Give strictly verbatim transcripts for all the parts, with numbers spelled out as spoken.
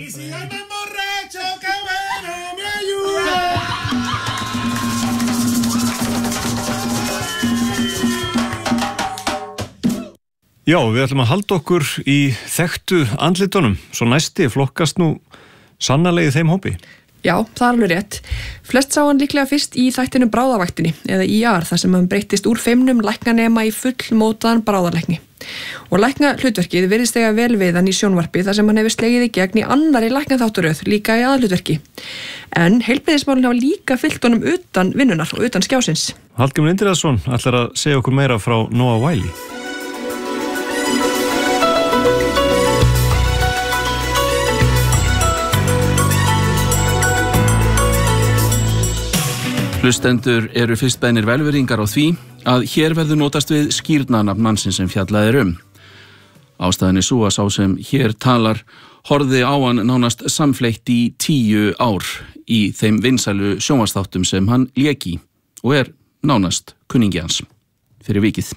Y si yo me emborracho, que bueno me ayuda. Já, við ætlum að halda okkur í þekktu andlitunum, svo næsti flokkast nú sannarlega í þeim hópi. Já, það er alveg rétt. Flest sá hann líklega fyrst í þættinu Bráðavaktinni, eða í ar, þar sem hann breyttist úr feimnum læknanema í fullmótaðan bráðalækni. Og lækna hlutverkið virðist eiga vel við hann í sjónvarpi þar sem hann hefur slegið í gegn í annarri læknaþáttaröð, líka í aðhlutverki. En heilbrigðismálin hafa líka fylgt honum utan vinnunar og utan skjásins. Hallgrímur Indriðason ætlar að segja okkur meira frá Noah Wyle. Hlustendur eru fyrst beinir velveringar á því að hér verður notast við skírnarnafn mannsins sem fjallað er um. Ástæðan er sú að sá sem hér talar horfði á hann nánast samfleytt í tíu ár í þeim vinsælu sjónvarpsþáttum sem hann lék í og er nánast kunningi hans fyrir vikið.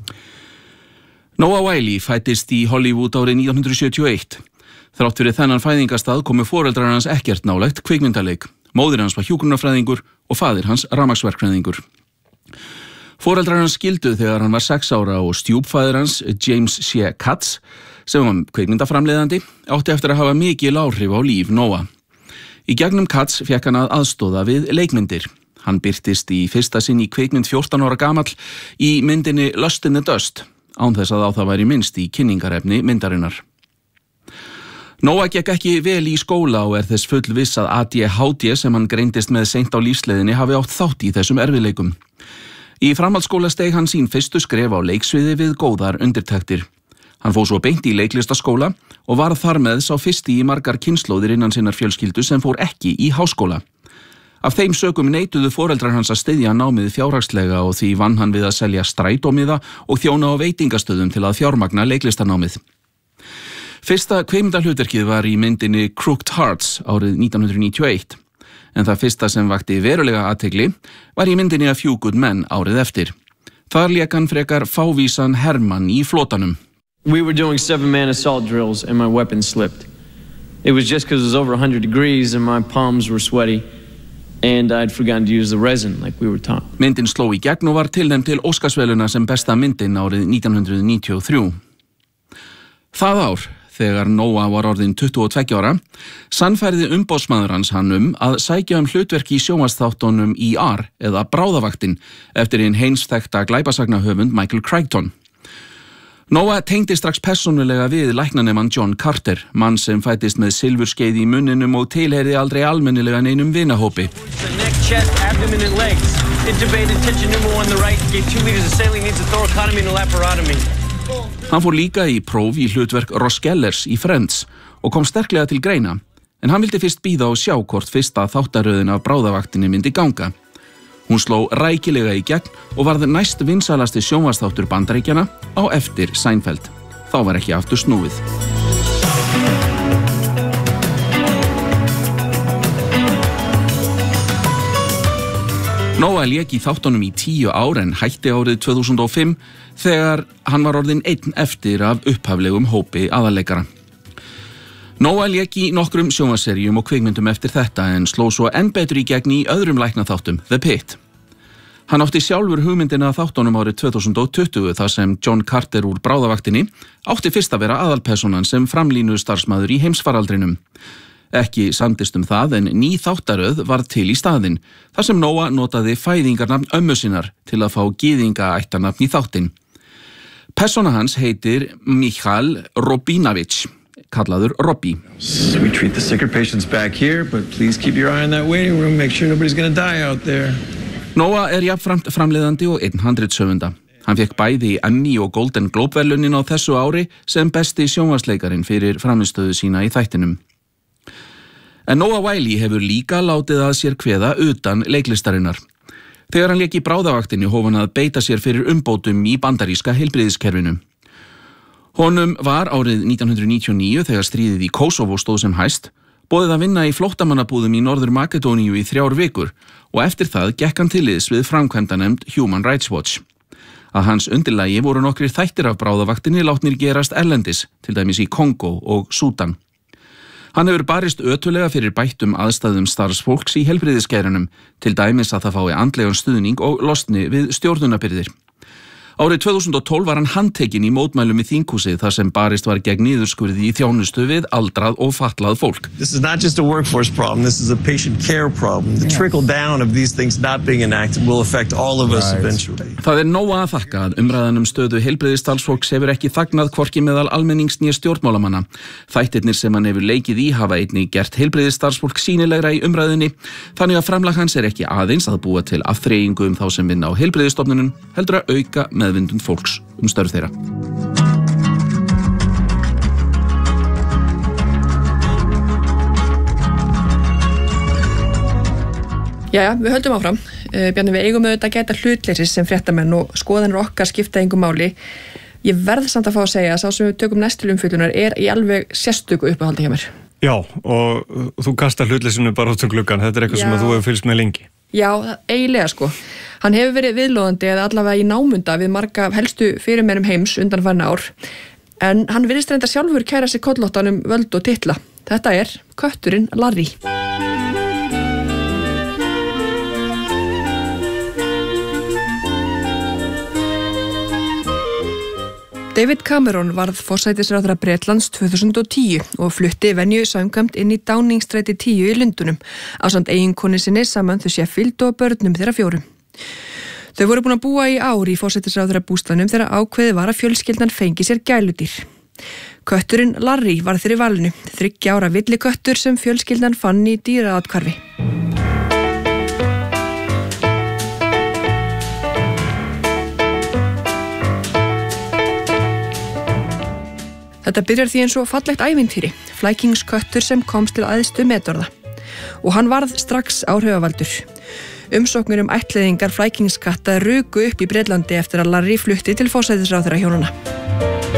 Noah Wyle fæddist í Hollywood árið nítján hundruð sjötíu og eitt. Þrátt fyrir þennan fæðingastað komu foreldrar hans ekkert nálægt kvikmyndaleik. Móðir hans var hjúkrunarfræðingur og faðir hans rafmagnsverkfræðingur. Foreldrar hans skildu þegar hann var sex ára og stjúpfaðir hans, James C. Katz, sem var kvikmyndaframleiðandi, átti eftir að hafa mikil áhrif á líf Noah. Í gegnum Katz fékk hann að aðstóða við leikmyndir. Hann birtist í fyrsta sinn í kvikmynd fjórtán ára gamall í myndinni Lust in the Dust, án þess að á það væri minnst í kynningarefni myndarinnar. Noah gekk ekki vel í skóla og er þess full viss að A D H D sem hann greindist með seint á lífsleiðinni hafi átt þátt í þessum erfiðleikum. Í framhaldsskóla steig hann sín fyrstu skref á leiksviði við góðar undirtektir. Hann fór svo beint í leiklistaskóla og var þar með sá fyrsti í margar kynslóðir innan sinnar fjölskyldu sem fór ekki í háskóla. Af þeim sökum neituðu foreldrar hans að styðja námið fjárhagslega og því vann hann við að selja strætómiða og þjóna á veitingastöðum til að fjármagna leiklistanámið. Fyrsta kvikmyndahlutverkið var í myndinni Crooked Hearts árið nítján hundruð níutíu og eitt, en það fyrsta sem vakti verulega athygli var í myndinni A Few Good Men árið eftir. Þar lék hann frekar fávísan hermann í flotanum. We were doing seven-man assault drills and my weapon slipped. It was just because it was over one hundred degrees and my palms were sweaty and I'd forgotten to use the resin like we were taught. Myndin sló í gegn og var tilnefnd til Óskarsverðlauna sem besta myndin árið nítján hundruð níutíu og þrjú. Það ár, þegar Noah var orðinn tuttugu og tveggja ára, sannfærði umboðsmaður hans hann um að sækja um hlutverk í sjónvarpsþáttunum í ar eða Bráðavaktin eftir hinn heimsþekkta glæpasagnahöfund Michael Crichton. Noah tengdi strax persónulega við læknanemann John Carter, mann sem fæddist með silfurskeið í munninum og tilheyrði aldrei almennilega neinum vinahópi. Hann fór líka í próf í hlutverk Ross Gellers í Friends og kom sterklega til greina, en hann vildi fyrst bíða og sjá hvort fyrsta þáttaröðin af Bráðavaktinni myndi ganga. Hún sló rækilega í gegn og varð næst vinsælasti sjónvarpsþáttur Bandaríkjanna á eftir Seinfeld. Þá var ekki aftur snúið. Noah lék í þáttunum í tíu ár en hætti árið tvö þúsund og fimm þegar hann var orðinn einn eftir af upphaflegum hópi aðalleikara. Noah lék í nokkrum sjónvarpsseríum og kvikmyndum eftir þetta en sló svo enn betur í gegn í öðrum læknaþáttum, The Pitt. Hann átti sjálfur hugmyndina að þáttunum árið tvö þúsund og tuttugu þar sem John Carter úr Bráðavaktinni átti fyrst að vera aðalpersonan sem framlínu starfsmaður í heimsfaraldrinum. Ekki samdist um það en ný þáttaröð var til í staðinn, þar sem Noah notaði fæðingarnafn ömmu sinnar til að fá gyðingaættarnafn í þáttinn. Persóna hans heitir Michal Robinovich, kallaður Robbie. We treat the sicker patients back here, but please keep your eye on that waiting room, make sure nobody's gonna die out there. Noah er jafnframt framleiðandi og einn handritshöfunda. Hann fekk bæði Emmy og Golden Globe verðlaunin á þessu ári sem besti sjónvarpsleikarinn fyrir frammistöðu sína í þættinum. En Noah Wyle hefur líka látið að sér kveða utan leiklistarinnar. Þegar hann lék í Bráðavaktinni hóf hann að beita sér fyrir umbótum í bandaríska heilbrigðiskerfinu. Honum var árið nítján hundruð níutíu og níu þegar stríðið í Kosovo stóð sem hæst, boðið að vinna í flóttamannabúðum í Norður Makedóníu í þrjár vikur og eftir það gekk hann til liðs við framkvæmdanefnd Human Rights Watch. Að hans undirlagi voru nokkrir þættir af Bráðavaktinni látnir gerast erlendis, til dæmis í Kongó og Súdan. Hann hefur barist ötulega fyrir bættum aðstæðum starfsfólks í heilbrigðisgeiranum, til dæmis að það fái andlegan stuðning og losni við stjórnunarbyrðir. Árið tvö þúsund og tólf var hann handtekinn í mótmælum í þinghúsið þar sem barist var gegn niðurskurði í þjónustu við aldrað og fatlað fólk. This is not just a workforce problem, this is a patient care problem. The trickle down of these things not being enacted will affect all of us eventually. Það er nóg að þakka að umræðan um stöðu heilbrigðisstarfsfólks hefur ekki þagnað hvorki meðal almennings né stjórnmálamanna. Þættirnir sem hann hefur leikið í hafa einnig gert heilbrigðisstarfsfólk sýnilegra í umræðinni, þannig að framlag hans er ekki aðeins að búa til afþreyingu um þá sem vinna á heilbrigðisstofnunum, heldur að auka meðvindund fólks um störf þeirra. Jæja, við höldum áfram. Uh, Bjarni, við eigum auðvitað að gæta hlutleysis sem fréttamenn og skoðanir okkar skipta engu máli. Ég verð samt að fá að segja að sá sem við tökum næst til umfjöllunar er í alveg sérstöku uppáhaldi hjá mér. Já, og þú kastar hlutleysinu bara út um gluggan. Þetta er eitthvað Já. sem að þú hefur fylgst með lengi. Já, eiginlega sko. Hann hefur verið viðlóðandi eða allavega í námunda við marga helstu fyrirmerum heims undanfarna ár. En hann virðist reynda sjálfur kæra sig kollóttan um völd og titla. Þetta er kötturinn Larry. David Cameron varð forsætisráðherra Bretlands tvö þúsund og tíu og flutti venju samkvæmt inn í Downing Street tíu í Lundunum ásamt eiginkonu sinni Samantha Sheffield og börnum þeirra fjórum. Þau voru búin að búa í ár í forsætisráðherra bústaðnum þegar ákveðið var að fjölskyldan fengi sér gæludýr. Kötturinn Larry var fyrir valinu, þriggja ára villiköttur sem fjölskyldan fann í dýraathvarfi. Þetta byrjar því eins og fallegt ævintýri, flækingsköttur sem komst til æðstu metorða. Og hann varð strax áhrifavaldur. Umsóknir um ættleiðingar flækingskatta ruku upp í Bretlandi eftir að Larry flutti til forsætisráðherra hjónanna.